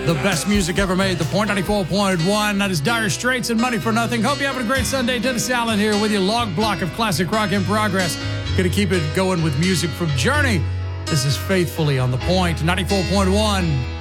The best music ever made, The Point 94.1. That is Dire Straits and Money for Nothing. Hope you're having a great Sunday. Dennis Allen here with your log block of classic rock in progress. Gonna keep it going with music from Journey. This is Faithfully on The Point 94.1.